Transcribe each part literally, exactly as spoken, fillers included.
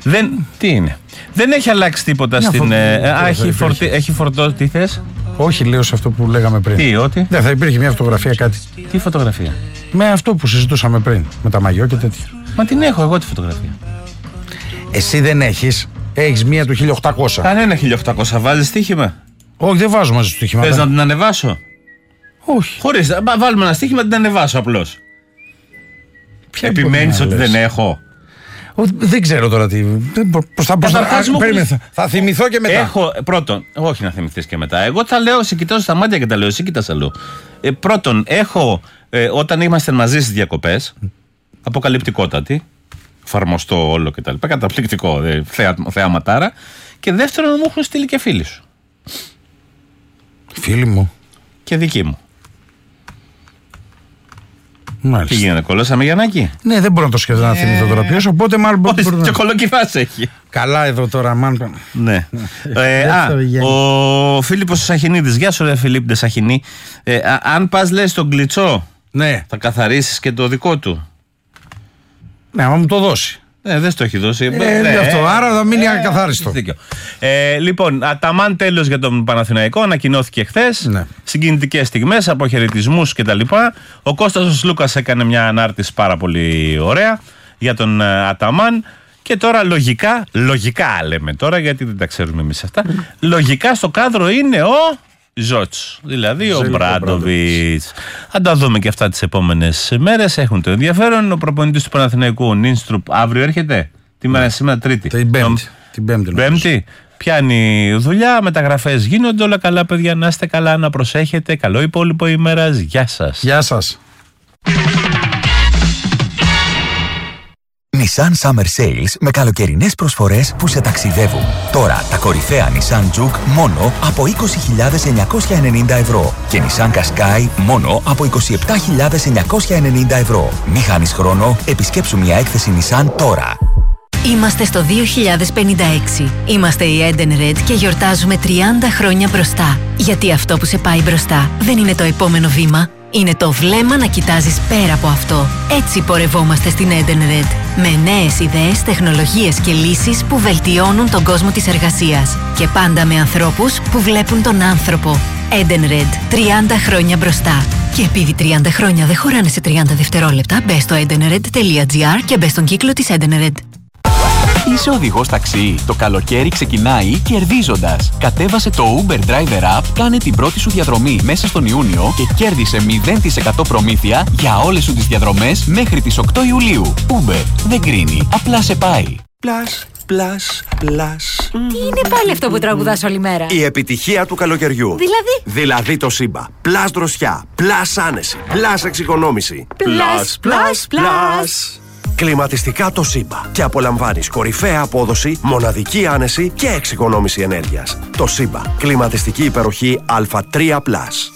Δεν, τι είναι. Δεν έχει αλλάξει τίποτα Μια στην. φο... Ε, α, έχει, φορτι... έχει φορτώσει. Τι θες? Όχι, λέω σε αυτό που λέγαμε πριν. Τι, ότι. Δεν θα υπήρχε μια φωτογραφία, κάτι. Τι φωτογραφία? Με αυτό που συζητούσαμε πριν. Με τα μαγιό και τέτοια. Μα την έχω εγώ τη φωτογραφία. Εσύ δεν έχεις. Έχεις μία του χίλια οκτακόσια. Κανένα χίλια οκτακόσια. Βάζεις στοίχημα? Όχι, δεν βάζω μαζί στοίχημα. Θες να την ανεβάσω? Όχι. Χωρίς. Βάλουμε ένα στοίχημα, την ανεβάσω απλώς. Επιμένεις ότι δεν έχω? Ο, δεν ξέρω τώρα τι. Πώς θα, πώς θα, θα, θα θυμηθώ και μετά. Έχω, πρώτον, όχι να θυμηθείς και μετά. Εγώ θα λέω, σε κοιτάζω στα μάτια και τα λέω, εσύ κοιτάς αλλού. Ε, πρώτον, έχω, ε, όταν είμαστε μαζί στις διακοπές, αποκαλυπτικότατη, εφαρμοστό όλο κτλ. Καταπληκτικό, ε, θέα, θεαματάρα. Και δεύτερον, μου έχουν στείλει και φίλοι σου. Φίλοι μου. Και δικοί μου. Μάλιστα. Τι γίνεται, κολλώσαμε Γιαννάκη? Ναι, δεν μπορώ να το σκεφτώ να θυμηθώ τώρα ποιος, οπότε μάλλον μπορεί να. Και να... κολοκυθάς έχει. Καλά εδώ τώρα, μάλλον. Ναι. ε, α, ο Φίλιππος Σαχινίδης. Γεια σου, ρε Φιλίππ Σαχινή. Ε, α, αν πας, λες, στον Γκλιτσό, ναι, θα καθαρίσεις και το δικό του. Ναι, άμα μου το δώσει. Ναι, δεν στο έχει δώσει. Ε, ναι, αυτό, ε, άρα θα μείνει ε, ακαθάριστο. Ε, λοιπόν, Αταμάν τέλος για τον Παναθηναϊκό, ανακοινώθηκε χθες. Ναι. Συγκινητικές στιγμές, αποχαιρετισμούς κτλ. Ο Κώστας ο Λούκας έκανε μια ανάρτηση πάρα πολύ ωραία για τον Αταμάν. Και τώρα λογικά, λογικά λέμε τώρα, γιατί δεν τα ξέρουμε εμείς αυτά, mm. λογικά στο κάδρο είναι ο Ζότς, δηλαδή ο Μπράντοβιτς. Θα τα δούμε και αυτά τις επόμενες μέρες. Έχουν το ενδιαφέρον. Ο προπονητής του Παναθηναϊκού, ο Νίνστρουπ, αύριο έρχεται. Τι μέρα είναι σήμερα, Τρίτη? Την Πέμπτη. Την Πέμπτη, Πέμπτη. Πιάνει δουλειά, μεταγραφές γίνονται, όλα καλά, παιδιά. Να είστε καλά, να προσέχετε. Καλό υπόλοιπο ημέρας. Γεια σας. Γεια σας. Nissan Summer Sales με καλοκαιρινές προσφορές που σε ταξιδεύουν. Τώρα τα κορυφαία Nissan Juke μόνο από είκοσι χιλιάδες εννιακόσια ενενήντα ευρώ και Nissan Qashqai μόνο από είκοσι επτά χιλιάδες εννιακόσια ενενήντα ευρώ. Μη χάνεις χρόνο, επισκέψου μια έκθεση Nissan τώρα. Είμαστε στο δύο χιλιάδες πενήντα έξι. Είμαστε η Edenred και γιορτάζουμε τριάντα χρόνια μπροστά. Γιατί αυτό που σε πάει μπροστά δεν είναι το επόμενο βήμα. Είναι το βλέμμα να κοιτάζεις πέρα από αυτό. Έτσι πορευόμαστε στην Edenred. Με νέες ιδέες, τεχνολογίες και λύσεις που βελτιώνουν τον κόσμο της εργασίας. Και πάντα με ανθρώπους που βλέπουν τον άνθρωπο. Edenred. τριάντα χρόνια μπροστά. Και επειδή τριάντα χρόνια δεν χωράνε σε τριάντα δευτερόλεπτα, μπες στο edenred τελεία gr και μπες στον κύκλο της Edenred. Είσαι οδηγός ταξί. Το καλοκαίρι ξεκινάει κερδίζοντας. Κατέβασε το Uber Driver App, κάνε την πρώτη σου διαδρομή μέσα στον Ιούνιο και κέρδισε μηδέν τοις εκατό προμήθεια για όλες σου τις διαδρομές μέχρι τις οκτώ Ιουλίου. Uber δεν κρίνει, απλά σε πάει. Πλάς, πλάς, πλάς. Τι είναι πάλι αυτό που τραγουδάς όλη μέρα? Η επιτυχία του καλοκαιριού. Δηλαδή? Δηλαδή το Σύμπα. Πλάς δροσιά, πλάς άνεση, πλάς εξοικονόμηση. Πλάς, πλάς, πλάς. Κλιματιστικά το Σύμπα και απολαμβάνεις κορυφαία απόδοση, μοναδική άνεση και εξοικονόμηση ενέργειας. Το Σύμπα. Κλιματιστική υπεροχή Α τρία πλας.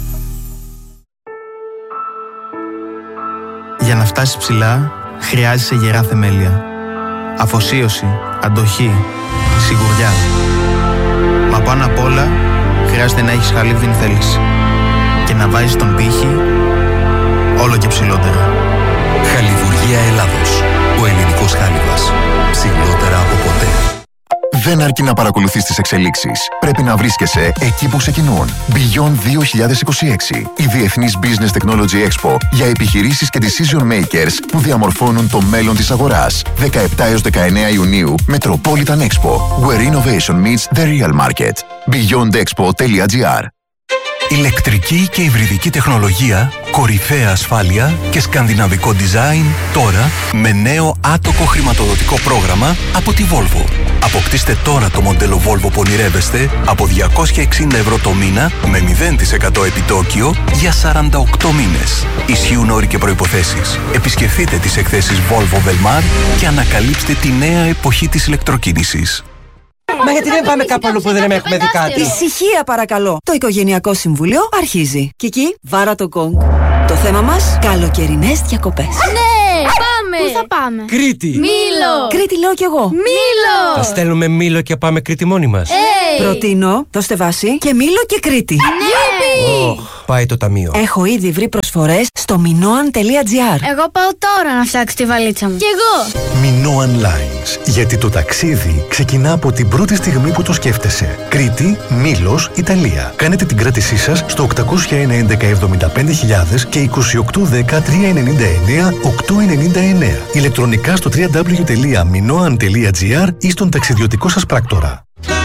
Για να φτάσεις ψηλά, χρειάζεσαι γερά θεμέλια. Αφοσίωση, αντοχή, σιγουριά. Μα πάνω απ' όλα, χρειάζεται να έχεις χαλίβδινη θέληση. Και να βάζεις τον πύχη όλο και ψηλότερα. Χαλιβουργία Ελλάδος. Ο ελληνικός χάλιβας. Ψηλότερα από ποτέ. Δεν αρκεί να παρακολουθείς τις εξελίξεις. Πρέπει να βρίσκεσαι εκεί που ξεκινούν. Beyond δύο χιλιάδες είκοσι έξι. Η Διεθνής Business Technology Expo για επιχειρήσεις και decision makers που διαμορφώνουν το μέλλον της αγοράς. δεκαεπτά έως δεκαεννέα Ιουνίου, Metropolitan Expo. Where innovation meets the real market. beyond expo τελεία gr. Ηλεκτρική και υβριδική τεχνολογία, κορυφαία ασφάλεια και σκανδιναβικό design τώρα με νέο άτοκο χρηματοδοτικό πρόγραμμα από τη Volvo. Αποκτήστε τώρα το μοντέλο Volvo που ονειρεύεστε από διακόσια εξήντα ευρώ το μήνα με μηδέν τοις εκατό επιτόκιο για σαράντα οκτώ μήνες. Ισχύουν όροι και προϋποθέσεις. Επισκεφτείτε τις εκθέσεις Volvo Velmar και ανακαλύψτε τη νέα εποχή της ηλεκτροκίνησης. Μα γιατί δεν πάμε κάπου αλλού που δεν έχουμε δει κάτι? Ησυχία παρακαλώ. Το Οικογενειακό Συμβούλιο αρχίζει. Κική, βάρα το γκονγκ. Το θέμα μας, καλοκαιρινές διακοπές. Ναι, πάμε! Πού θα πάμε? Κρήτη! Μήλο! Κρήτη λέω κι εγώ. Μήλο! Θα στέλνουμε Μήλο και πάμε Κρήτη μόνοι μας. Hey. Προτείνω το Στεβάσι και Μήλο και Κρήτη. Ναι! Oh, πάει το ταμείο. Έχω ήδη βρει προσφορές στο minoan τελεία gr. Εγώ πάω τώρα να φτιάξω τη βαλίτσα μου. Κι εγώ. Minoan Lines. Γιατί το ταξίδι ξεκινά από την πρώτη στιγμή που το σκέφτεσαι. Κρήτη, Μήλος, Ιταλία. Κάνετε την κράτησή σας στο οκτακόσια ένα έντεκα εβδομήντα πέντε χιλιάδες και είκοσι οκτώ δέκα τριακόσια ενενήντα εννέα οκτακόσια ενενήντα εννέα. Ηλεκτρονικά στο double-u double-u double-u τελεία minoan τελεία gr ή στον ταξιδιωτικό σας πράκτορα.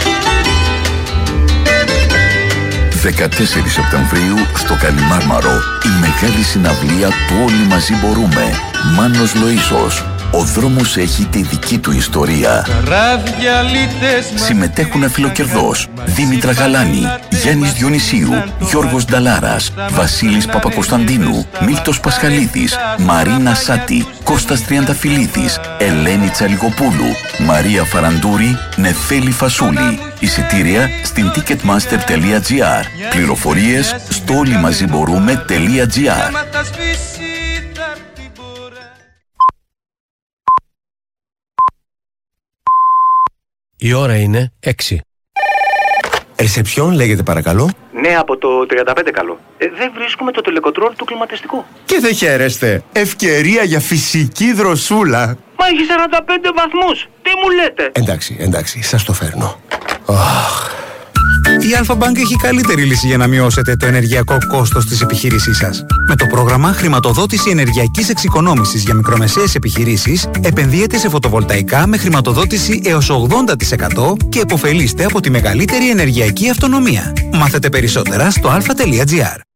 δεκατέσσερις Σεπτεμβρίου στο Καλιμάρμαρο η μεγάλη συναυλία του Όλοι Μαζί Μπορούμε. Μάνος Λοΐσος. Ο δρόμος έχει τη δική του ιστορία. Συμμετέχουν Αφιλοκερδός, Δήμητρα Γαλάνη, Γιάννης Διονυσίου, Γιώργος Νταλάρας, Βασίλης Παπακοσταντίνου, Μίλτος Πασχαλίδης, Μαρίνα Σάτη, Κώστας Τριανταφυλλίδης, Ελένη Τσαλιγοπούλου, Μαρία Φαραντούρη, Νεφέλη Φασούλη. Εισιτήρια στην ticketmaster τελεία gr. Πληροφορίες στο όλοιμαζιμπορούμε τελεία gr. Η ώρα είναι έξι. Ρεσεψιόν λέγεται παρακαλώ. Ναι, από το τριάντα πέντε καλό. Ε, δεν βρίσκουμε το τελεκοτρόλ του κλιματιστικού. Και δεν χαίρεστε. Ευκαιρία για φυσική δροσούλα. Μα έχει σαράντα πέντε βαθμούς. Τι μου λέτε. Εντάξει, εντάξει, σας το φέρνω. Oh. Η Αλφα-Bank έχει καλύτερη λύση για να μειώσετε το ενεργειακό κόστος της επιχείρησής σας. Με το πρόγραμμα Χρηματοδότηση Ενεργειακής Εξοικονόμησης για μικρομεσαίες επιχειρήσεις, επενδύετε σε φωτοβολταϊκά με χρηματοδότηση έως ογδόντα τοις εκατό και επωφελείστε από τη μεγαλύτερη ενεργειακή αυτονομία. Μάθετε περισσότερα στο αλφα τελεία gr.